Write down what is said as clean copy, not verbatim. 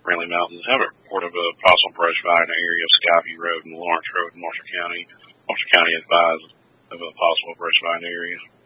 Friendly Mountains. Have a report of a possible brush fire in the area of Skyview Road and Lawrence Road in Marshall County. Marshall County advised of a possible brush fire in the area.